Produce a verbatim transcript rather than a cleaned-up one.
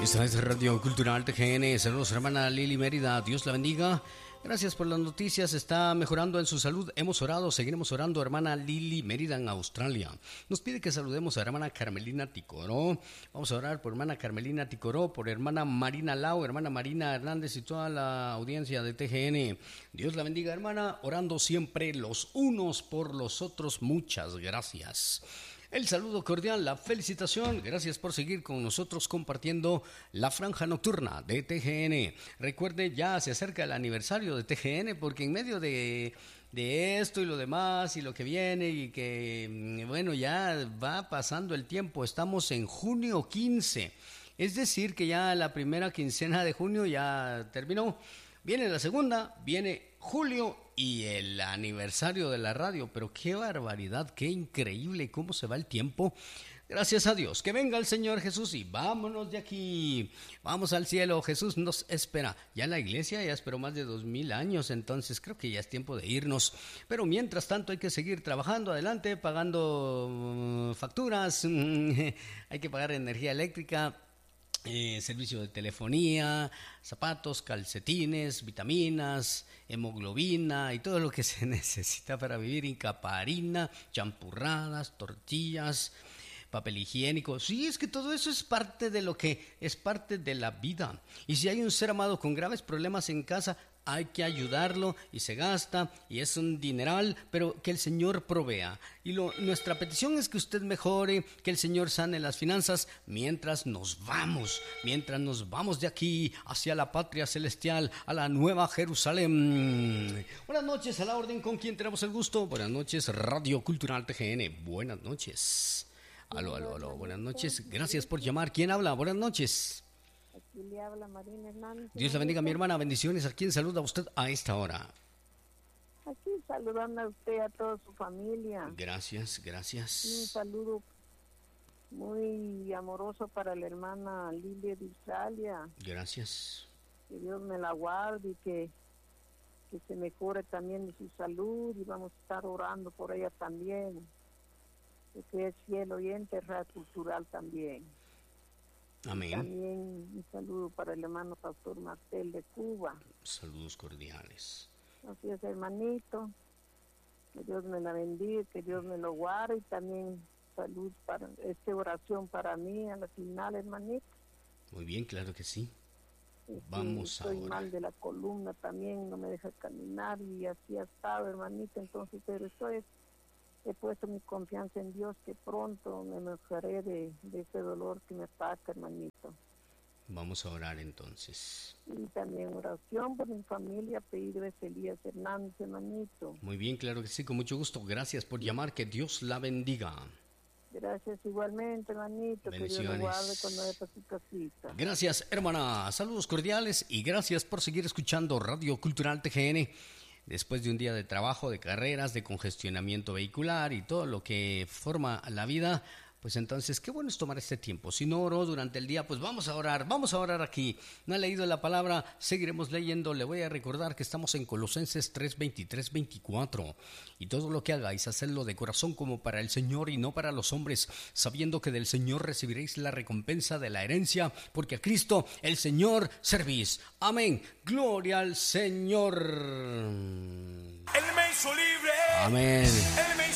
Esta es Radio Cultural T G N. Saludos, hermana Lili Mérida. Dios la bendiga. Gracias por las noticias. Está mejorando en su salud. Hemos orado, seguiremos orando. Hermana Lili Mérida en Australia. Nos pide que saludemos a hermana Carmelina Ticoró. Vamos a orar por hermana Carmelina Ticoró, por hermana Marina Lau, hermana Marina Hernández y toda la audiencia de T G N. Dios la bendiga, hermana. Orando siempre los unos por los otros. Muchas gracias. El saludo cordial, la felicitación, gracias por seguir con nosotros compartiendo la franja nocturna de T G N. Recuerde, ya se acerca el aniversario de T G N, porque en medio de, de esto y lo demás y lo que viene y que, bueno, ya va pasando el tiempo, estamos en junio quince, es decir que ya la primera quincena de junio ya terminó. Viene la segunda, viene julio y el aniversario de la radio, pero qué barbaridad, qué increíble cómo se va el tiempo. Gracias a Dios, que venga el Señor Jesús y vámonos de aquí, vamos al cielo. Jesús nos espera. Ya la iglesia ya esperó más de dos mil años, entonces creo que ya es tiempo de irnos. Pero mientras tanto hay que seguir trabajando adelante, pagando uh, facturas, hay que pagar energía eléctrica. Eh, servicio de telefonía, zapatos, calcetines, vitaminas, hemoglobina y todo lo que se necesita para vivir, incaparina, champurradas, tortillas, papel higiénico. Sí, es que todo eso es parte de lo que es parte de la vida. Y si hay un ser amado con graves problemas en casa, hay que ayudarlo y se gasta y es un dineral, pero que el Señor provea. Y lo, nuestra petición es que usted mejore, que el Señor sane las finanzas mientras nos vamos, mientras nos vamos de aquí hacia la patria celestial, a la nueva Jerusalén. Buenas noches, a la orden, ¿con quién tenemos el gusto? Buenas noches, Radio Cultural T G N. Buenas noches. Aló, aló, aló, buenas noches. Gracias por llamar. ¿Quién habla? Buenas noches. Aquí le habla Marina Hernández. Dios la bendiga, mi hermana. Bendiciones. ¿A quién saluda usted a esta hora? Aquí saludando a usted, a toda su familia. Gracias, gracias. Y un saludo muy amoroso para la hermana Lilia de Australia. Gracias. Que Dios me la guarde y que, que se mejore también de su salud. Y vamos a estar orando por ella también. Que es cielo y enterra cultural también. Amén. También un saludo para el hermano Pastor Martel de Cuba. Saludos cordiales. Así es, hermanito. Que Dios me la bendiga, que Dios me lo guarde. Y también salud para esta oración para mí a la final, hermanito. Muy bien, claro que sí. Es Vamos que estoy ahora. mal de la columna también, no me deja caminar y así ha estado, hermanito. Entonces, pero estoy... He puesto mi confianza en Dios que pronto me mejoraré de, de ese dolor que me ataca, hermanito. Vamos a orar entonces. Y también oración por mi familia, apellido es Elías Hernández, hermanito. Muy bien, claro que sí, con mucho gusto. Gracias por llamar, que Dios la bendiga. Gracias igualmente, hermanito. Que Dios lo guarde cuando vaya para su casita. Gracias, hermana. Saludos cordiales y gracias por seguir escuchando Radio Cultural T G N. Después de un día de trabajo, de carreras, de congestionamiento vehicular y todo lo que forma la vida, pues entonces qué bueno es tomar este tiempo. Si no oró durante el día, pues vamos a orar, vamos a orar aquí. No ha leído la palabra, seguiremos leyendo. Le voy a recordar que estamos en Colosenses tres, veintitrés, veinticuatro. Y todo lo que hagáis, hacedlo de corazón como para el Señor y no para los hombres, sabiendo que del Señor recibiréis la recompensa de la herencia, porque a Cristo el Señor servís. Amén. Gloria al Señor. Él me hizo libre. Amén. Él me hizo